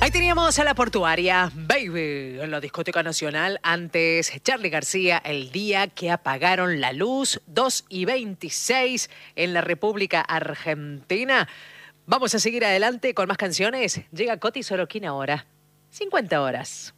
Ahí teníamos a La Portuaria, Baby, en la Discoteca Nacional. Antes, Charly García, El día que apagaron la luz, 2:26 en la República Argentina. Vamos a seguir adelante con más canciones. Llega Coti Sorokin ahora, 50 horas.